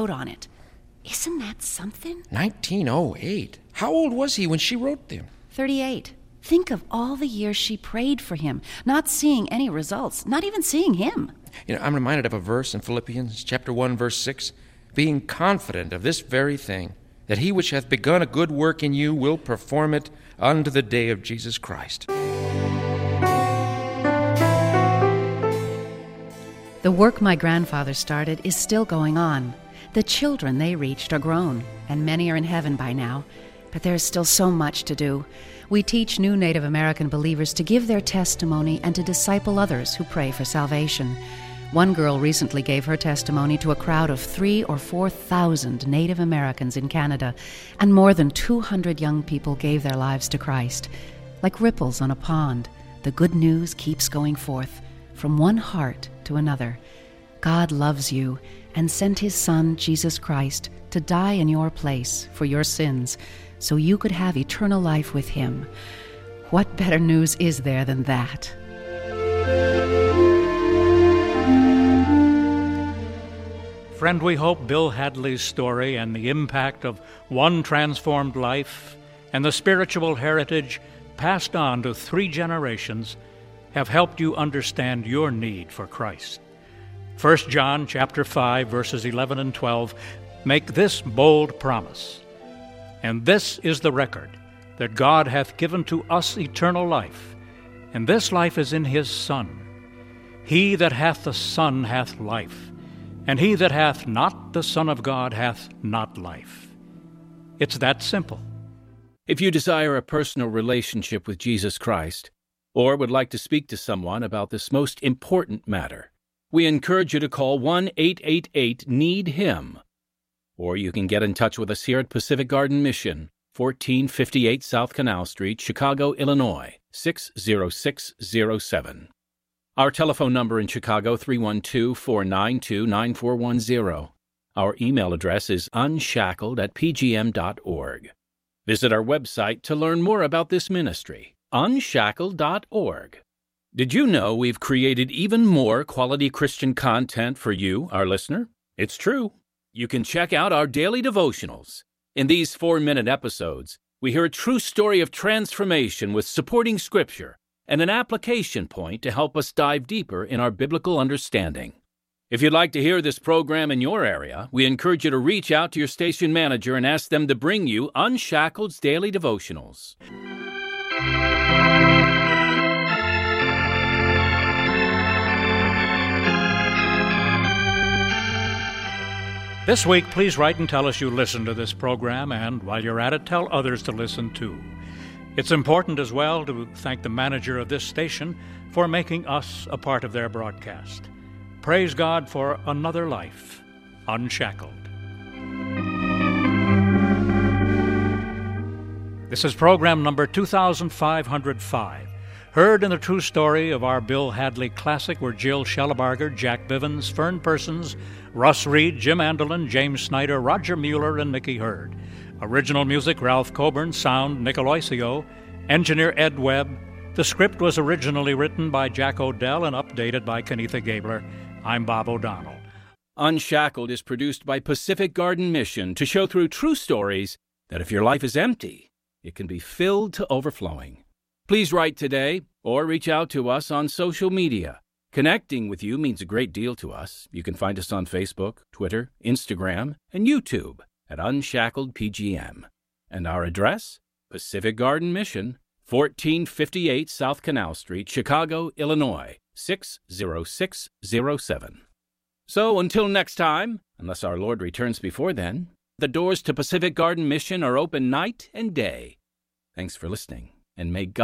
on it. Isn't that something? 1908. How old was he when she wrote them? 38. Think of all the years she prayed for him, not seeing any results, not even seeing him. I'm reminded of a verse in Philippians chapter 1, verse 6, being confident of this very thing, that he which hath begun a good work in you will perform it unto the day of Jesus Christ. The work my grandfather started is still going on. The children they reached are grown, and many are in heaven by now. But there is still so much to do. We teach new Native American believers to give their testimony and to disciple others who pray for salvation. One girl recently gave her testimony to a crowd of 3,000 or 4,000 Native Americans in Canada, and more than 200 young people gave their lives to Christ. Like ripples on a pond, the good news keeps going forth, from one heart to another. God loves you and sent His Son, Jesus Christ, to die in your place for your sins, so you could have eternal life with Him. What better news is there than that? Friend, we hope Bill Hadley's story and the impact of one transformed life and the spiritual heritage passed on to 3 generations have helped you understand your need for Christ. 1 John chapter 5, verses 11 and 12 make this bold promise. And this is the record, that God hath given to us eternal life, and this life is in His Son. He that hath the Son hath life, and he that hath not the Son of God hath not life. It's that simple. If you desire a personal relationship with Jesus Christ, or would like to speak to someone about this most important matter, we encourage you to call 1-888-NEED-HIM. Or you can get in touch with us here at Pacific Garden Mission, 1458 South Canal Street, Chicago, Illinois, 60607. Our telephone number in Chicago, 312-492-9410. Our email address is unshackled@pgm.org. Visit our website to learn more about this ministry, unshackled.org. Did you know we've created even more quality Christian content for you, our listener? It's true. You can check out our daily devotionals. In these 4-minute episodes, we hear a true story of transformation with supporting scripture and an application point to help us dive deeper in our biblical understanding. If you'd like to hear this program in your area, we encourage you to reach out to your station manager and ask them to bring you Unshackled's Daily Devotionals. This week, please write and tell us you listened to this program, and while you're at it, tell others to listen too. It's important as well to thank the manager of this station for making us a part of their broadcast. Praise God for another life, unshackled. This is program number 2505. Heard in the true story of our Bill Hadley classic were Jill Schellebarger, Jack Bivens, Fern Persons, Russ Reed, Jim Andelin, James Snyder, Roger Mueller, and Mickey Hurd. Original music, Ralph Coburn. Sound, Nick Aloisio. Engineer, Ed Webb. The script was originally written by Jack Odell and updated by Kenitha Gabler. I'm Bob O'Donnell. Unshackled is produced by Pacific Garden Mission to show through true stories that if your life is empty, it can be filled to overflowing. Please write today or reach out to us on social media. Connecting with you means a great deal to us. You can find us on Facebook, Twitter, Instagram, and YouTube at Unshackled PGM. And our address? Pacific Garden Mission, 1458 South Canal Street, Chicago, Illinois, 60607. So until next time, unless our Lord returns before then, the doors to Pacific Garden Mission are open night and day. Thanks for listening, and may God